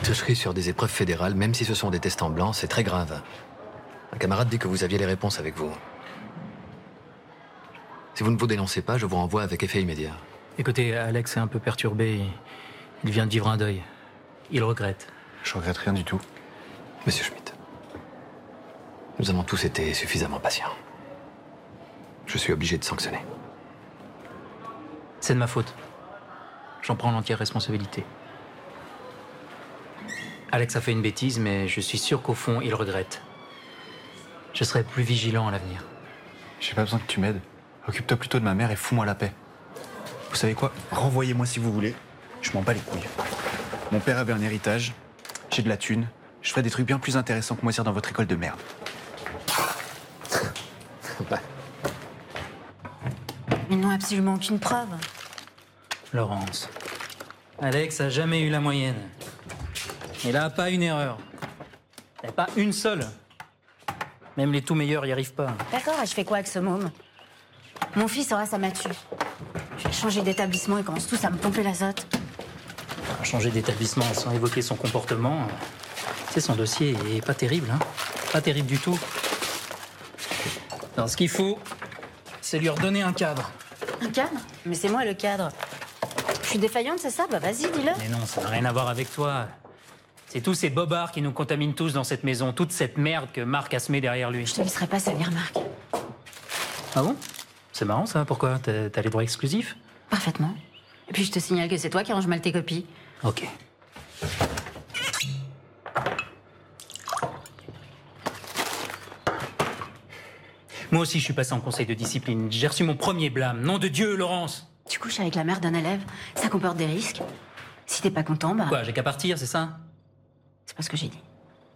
Tricherie sur des épreuves fédérales, même si ce sont des tests en blanc, c'est très grave. Un camarade dit que vous aviez les réponses avec vous. Si vous ne vous dénoncez pas, je vous renvoie avec effet immédiat. Écoutez, Alex est un peu perturbé. Il vient de vivre un deuil. Il regrette. Je regrette rien du tout. Monsieur Schmitt, nous avons tous été suffisamment patients. Je suis obligé de sanctionner. C'est de ma faute. J'en prends l'entière responsabilité. Alex a fait une bêtise, mais je suis sûr qu'au fond, il regrette. Je serai plus vigilant à l'avenir. J'ai pas besoin que tu m'aides. Occupe-toi plutôt de ma mère et fous-moi la paix. Vous savez quoi? Renvoyez-moi si vous voulez. Je m'en bats les couilles. Mon père avait un héritage. J'ai de la thune. Je ferai des trucs bien plus intéressants que moisir dans votre école de merde. Ils n'ont absolument aucune preuve. Laurence. Alex a jamais eu la moyenne. Il a pas une erreur. Il n'y a pas une seule. Même les tout meilleurs y arrivent pas. D'accord, et je fais quoi avec ce môme? Mon fils aura sa mathue. Je vais changer d'établissement, ils commencent tous à me pomper l'azote. Changer d'établissement sans évoquer son comportement, c'est son dossier est pas terrible, hein. Pas terrible du tout. Alors, ce qu'il faut, c'est lui redonner un cadre. Un cadre? Mais c'est moi le cadre. Je suis défaillante, c'est ça? Bah vas-y, dis-le. Mais non, ça n'a rien à voir avec toi. C'est tous ces bobards qui nous contaminent tous dans cette maison, toute cette merde que Marc a semée derrière lui. Je te laisserai pas salir, Marc. Ah bon? C'est marrant ça, pourquoi? T'as les droits exclusifs? Parfaitement. Et puis je te signale que c'est toi qui ranges mal tes copies. Ok. Moi aussi, je suis passé en conseil de discipline. J'ai reçu mon premier blâme. Nom de Dieu, Laurence! Tu couches avec la mère d'un élève, ça comporte des risques. Si t'es pas content, bah... Quoi, j'ai qu'à partir, c'est ça? C'est pas ce que j'ai dit.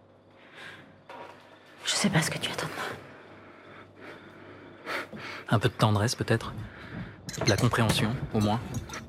Je sais pas ce que tu attends de moi. Un peu de tendresse, peut-être? De la compréhension, au moins?